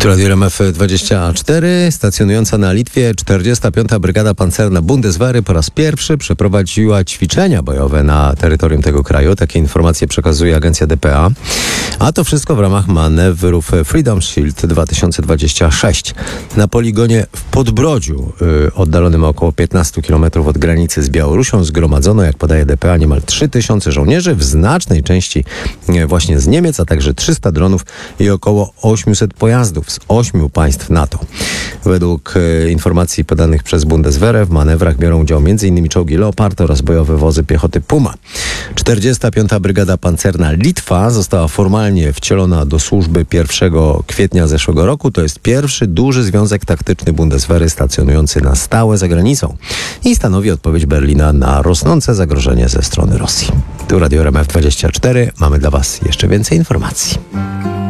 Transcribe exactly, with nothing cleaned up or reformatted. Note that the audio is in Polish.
Tu Radio R M F dwadzieścia cztery, stacjonująca na Litwie czterdziesta piąta Brygada Pancerna Bundeswehry po raz pierwszy przeprowadziła ćwiczenia bojowe na terytorium tego kraju. Takie informacje przekazuje agencja D P A. A to wszystko w ramach manewrów Freedom Shield dwa tysiące dwadzieścia sześć. Na poligonie w Podbrodziu, yy, oddalonym około piętnaście kilometrów od granicy z Białorusią, zgromadzono, jak podaje D P A, niemal trzy tysiące żołnierzy, w znacznej części yy, właśnie z Niemiec, a także trzysta dronów i około osiemset pojazdów z ośmiu państw NATO. Według e, informacji podanych przez Bundeswehrę w manewrach biorą udział m.in. czołgi Leopard oraz bojowe wozy piechoty Puma. czterdziesta piąta Brygada Pancerna Litwa została formalnie wcielona do służby pierwszego kwietnia zeszłego roku. To jest pierwszy duży związek taktyczny Bundeswehry stacjonujący na stałe za granicą i stanowi odpowiedź Berlina na rosnące zagrożenie ze strony Rosji. Tu Radio R M F dwadzieścia cztery. Mamy dla Was jeszcze więcej informacji.